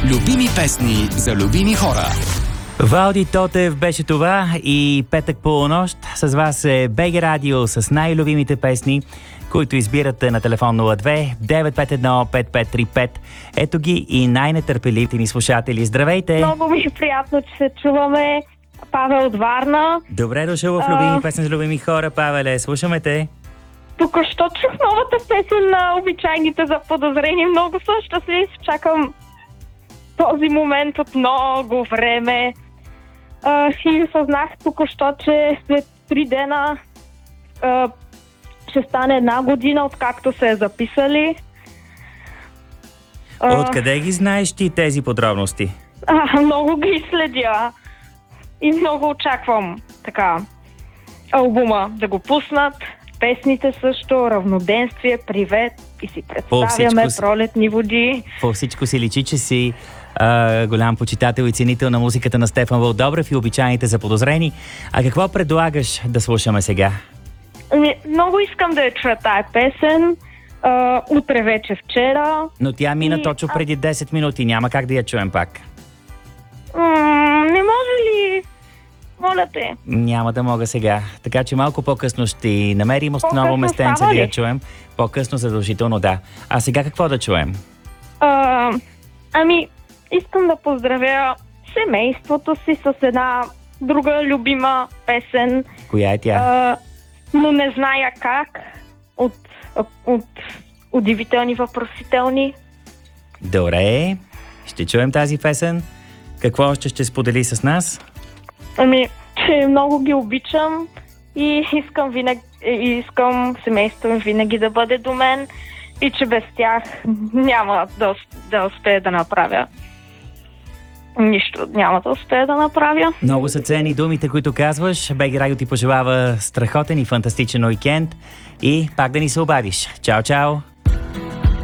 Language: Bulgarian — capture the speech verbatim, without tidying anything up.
Любими песни за любими хора. Валди Тотев беше това и петък полунощ. С вас е БГ Радио с най-любимите песни, които избирате на телефон нула две девет пет едно пет пет три пет. Ето ги и най-нетърпеливите ни слушатели. Здравейте! Много ми е приятно, че се чуваме. Павел от Варна. Добре дошъл в любими а... песни за любими хора, Павеле. Слушаме те. Току-що чух новата песен на Обичайните заподозрени. Много съм щастлив. Чакам този момент от много време. А, и осъзнах току-що, че след три дена а, ще стане една година, откакто се е записали. А, Откъде ги знаеш ти тези подробности? А, много ги следя. И много очаквам така албума да го пуснат. Песните също, Равноденствие, Привет и си представяме си... Пролетни води. По всичко си личи, че си а, голям почитател и ценител на музиката на Стефан Вълдобрев и Обичайните заподозрени. А какво предлагаш да слушаме сега? Много искам да я чуя тая песен. А, утре вече вчера. Но тя мина и... точно преди десет минути. Няма как да я чуем пак. М- не може ли? Моля те. Няма да мога сега. Така че малко по-късно ще намерим основно местенце да я чуем. По-късно задължително, да. А сега какво да чуем? А, ами, искам да поздравя семейството си с една друга любима песен. Коя е тя? А, но не зная как. От, от, от удивителни въпросителни. Добре. Ще чуем тази песен. Какво още ще сподели с нас? Ами, че много ги обичам и искам винаги, и искам семейството им винаги да бъде до мен и че без тях няма да, да успея да направя. Нищо няма да успея да направя. Много са ценни думите, които казваш. БГ Радио ти пожелава страхотен и фантастичен уикенд и пак да ни се обадиш. Чао, чао!